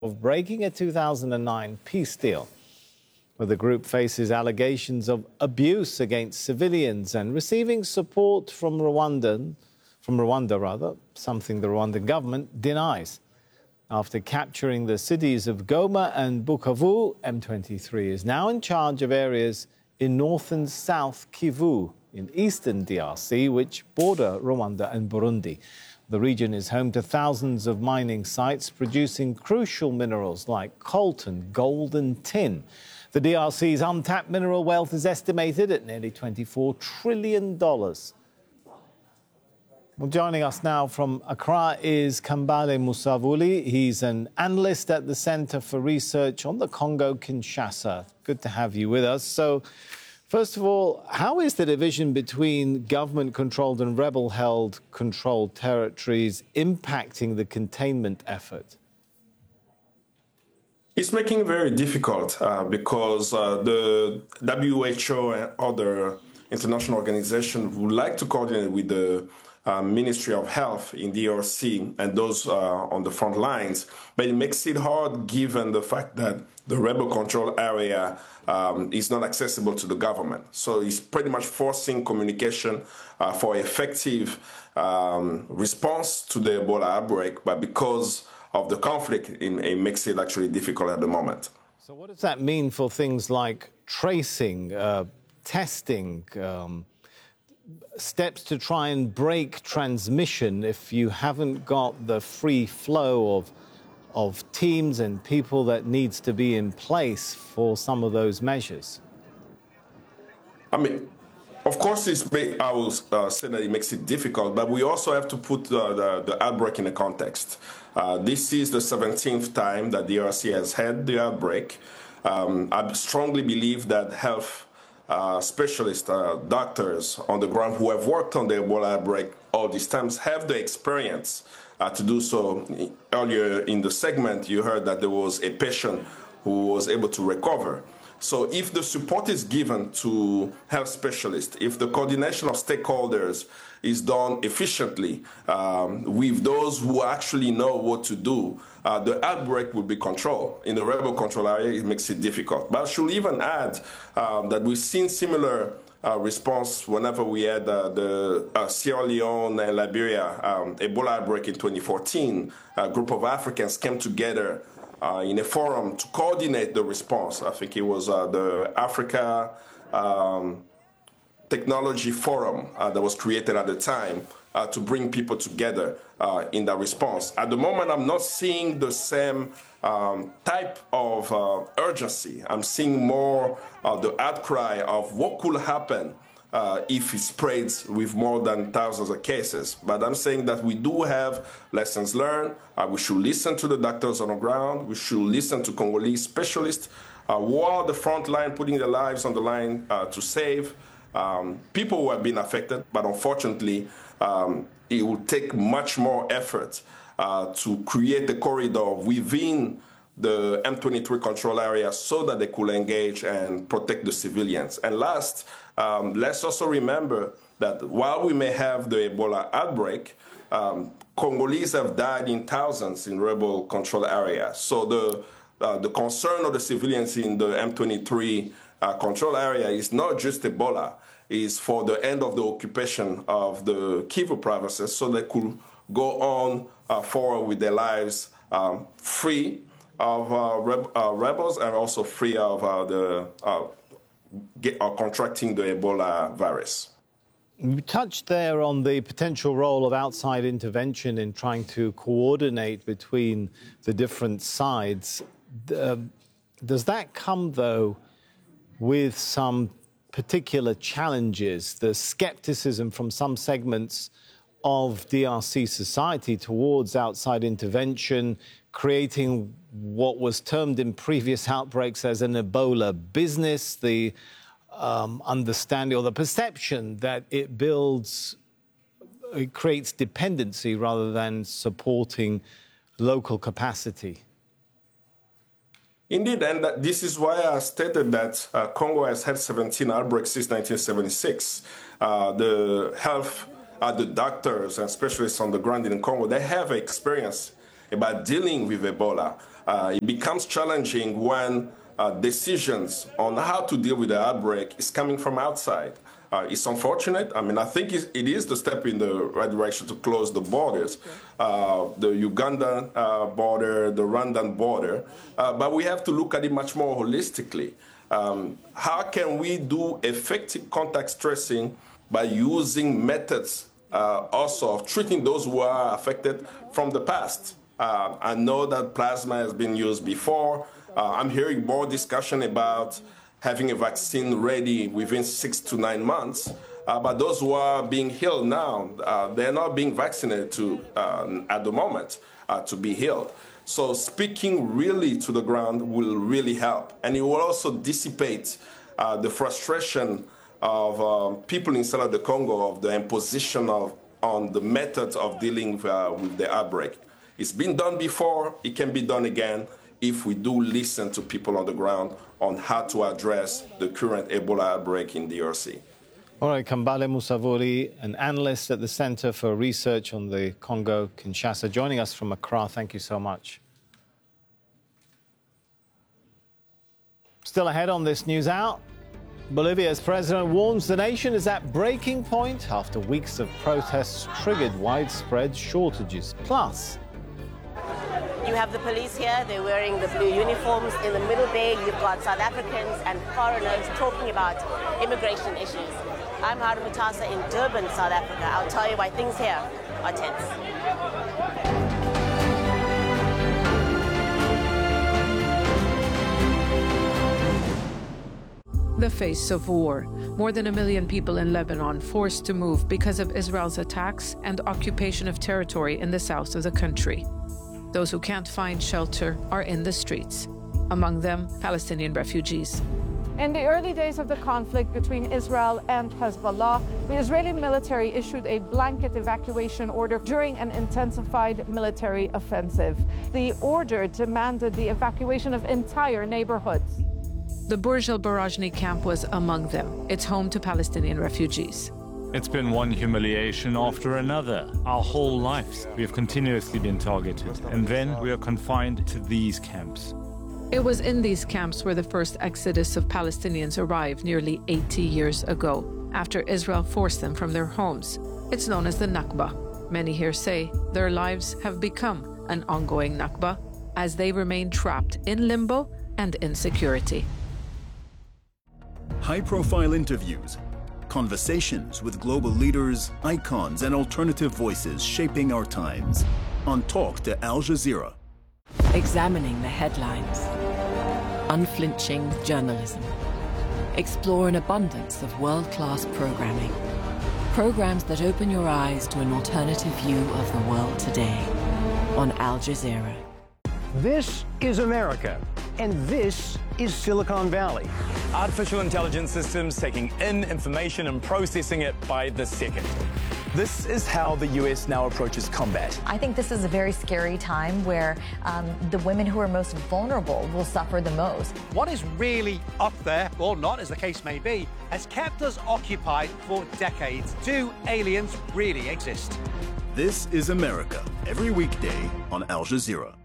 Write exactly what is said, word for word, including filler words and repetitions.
of breaking a two thousand nine peace deal, where the group faces allegations of abuse against civilians and receiving support from Rwandan, from Rwanda rather, something the Rwandan government denies. After capturing the cities of Goma and Bukavu, M twenty-three is now in charge of areas in north and south Kivu in eastern D R C, which border Rwanda and Burundi. The region is home to thousands of mining sites producing crucial minerals like coltan, gold and tin. The D R C's untapped mineral wealth is estimated at nearly twenty-four trillion dollars. Well, joining us now from Accra is Kambale Musavuli. He's an analyst at the Center for Research on the Congo-Kinshasa. Good to have you with us. So, first of all, how is the division between government-controlled and rebel-held controlled territories impacting the containment effort? It's making it very difficult uh, because uh, the W H O and other international organizations would like to coordinate with the uh, Ministry of Health in D R C and those uh, on the front lines, but it makes it hard given the fact that the rebel control area um, is not accessible to the government. So it's pretty much forcing communication uh, for effective um, response to the Ebola outbreak, but because of the conflict, it, it makes it actually difficult at the moment. So what does that mean for things like tracing, uh, testing, um, steps to try and break transmission if you haven't got the free flow of of teams and people that needs to be in place for some of those measures? I mean, of course, it's, I will uh, say that it makes it difficult, but we also have to put uh, the, the outbreak in a context. Uh, this is the seventeenth time that D R C has had the outbreak. Um, I strongly believe that health uh, specialists, uh, doctors on the ground who have worked on the Ebola outbreak all these times have the experience uh, to do so. Earlier in the segment, you heard that there was a patient who was able to recover. So if the support is given to health specialists, if the coordination of stakeholders is done efficiently um, with those who actually know what to do, uh, the outbreak will be controlled. In the rebel control area, it makes it difficult. But I should even add um, that we've seen similar uh, response whenever we had uh, the uh, Sierra Leone and Liberia um, Ebola outbreak in twenty fourteen. A group of Africans came together Uh, in a forum to coordinate the response. I think it was uh, the Africa um, Technology Forum uh, that was created at the time uh, to bring people together uh, in that response. At the moment, I'm not seeing the same um, type of uh, urgency. I'm seeing more uh, the outcry of what could happen Uh, if it spreads with more than thousands of cases. But I'm saying that we do have lessons learned. Uh, we should listen to the doctors on the ground. We should listen to Congolese specialists uh, who are the front line, putting their lives on the line uh, to save um, people who have been affected. But unfortunately, um, it will take much more effort uh, to create a corridor within the M twenty-three control area so that they could engage and protect the civilians. And last, um, let's also remember that while we may have the Ebola outbreak, um, Congolese have died in thousands in rebel control areas. So the, uh, the concern of the civilians in the M twenty-three uh, control area is not just Ebola, it's for the end of the occupation of the Kivu provinces so they could go on uh, forward with their lives um, free of uh, reb uh, rebels and also free of uh, the uh, get, uh, contracting the Ebola virus. You touched there on the potential role of outside intervention in trying to coordinate between the different sides. Uh, does that come, though, with some particular challenges, the skepticism from some segments of D R C society towards outside intervention, creating what was termed in previous outbreaks as an Ebola business, the um, understanding or the perception that it builds, it creates dependency rather than supporting local capacity? Indeed, and that this is why I stated that uh, Congo has had seventeen outbreaks since nineteen seventy-six. Uh, the health, uh, the doctors and specialists on the ground in Congo, they have experience about dealing with Ebola. Uh, it becomes challenging when uh, decisions on how to deal with the outbreak is coming from outside. Uh, it's unfortunate. I mean, I think it is the step in the right direction to close the borders, uh, the Ugandan uh, border, the Rwandan border, uh, but we have to look at it much more holistically. Um, how can we do effective contact tracing by using methods uh, also of treating those who are affected from the past? Uh, I know that plasma has been used before. Uh, I'm hearing more discussion about having a vaccine ready within six to nine months. Uh, but those who are being healed now, uh, they're not being vaccinated to, uh, at the moment uh, to be healed. So speaking really to the ground will really help. And it will also dissipate uh, the frustration of um, people inside of the Congo of the imposition of on the methods of dealing uh, with the outbreak. It's been done before, it can be done again if we do listen to people on the ground on how to address the current Ebola outbreak in D R C. All right, Kambale Musavuri, an analyst at the Center for Research on the Congo, Kinshasa, joining us from Accra. Thank you so much. Still ahead on this News Out, Bolivia's president warns the nation is at breaking point after weeks of protests triggered widespread shortages. Plus, you have the police here, they're wearing the blue uniforms. In the middle there, you've got South Africans and foreigners talking about immigration issues. I'm Haru Mutasa in Durban, South Africa. I'll tell you why things here are tense. The face of war. More than a million people in Lebanon forced to move because of Israel's attacks and occupation of territory in the south of the country. Those who can't find shelter are in the streets, among them Palestinian refugees. In the early days of the conflict between Israel and Hezbollah, the Israeli military issued a blanket evacuation order during an intensified military offensive. The order demanded the evacuation of entire neighborhoods. The Burj al-Barajni camp was among them. It's home to Palestinian refugees. It's been one humiliation after another. Our whole lives, we have continuously been targeted, and then we are confined to these camps. It was in these camps where the first exodus of Palestinians arrived nearly eighty years ago, after Israel forced them from their homes. It's known as the Nakba. Many here say their lives have become an ongoing Nakba, as they remain trapped in limbo and insecurity. High-profile interviews, conversations with global leaders, icons, and alternative voices shaping our times. On Talk to Al Jazeera. Examining the headlines. Unflinching journalism. Explore an abundance of world-class programming. Programs that open your eyes to an alternative view of the world today. On Al Jazeera. This is America, and this is Silicon Valley. Artificial intelligence systems taking in information and processing it by the second. This is how the U S now approaches combat. I think this is a very scary time where um, the women who are most vulnerable will suffer the most. What is really up there, or not as the case may be, has kept us occupied for decades. Do aliens really exist? This is America, every weekday on Al Jazeera.